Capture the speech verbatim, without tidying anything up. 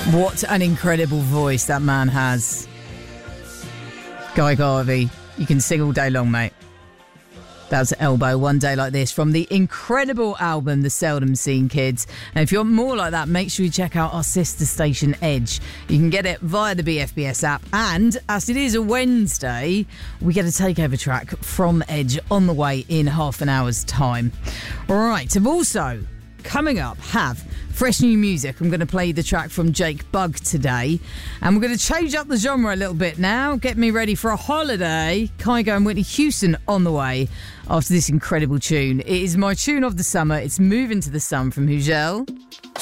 What an incredible voice that man has. Guy Garvey, you can sing all day long, mate. That was Elbow, One Day Like This, from the incredible album The Seldom Seen Kids. And if you want more like that, make sure you check out our sister station Edge. You can get it via the B F B S app. And as it is a Wednesday, we get a takeover track from Edge on the way in half an hour's time. All right, I've also, coming up, have fresh new music. I'm going to play the track from Jake Bugg today. And we're going to change up the genre a little bit now. Get me ready for a holiday. Kygo and Whitney Houston on the way after this incredible tune. It is my tune of the summer. It's Moving to the Sun from Hugel.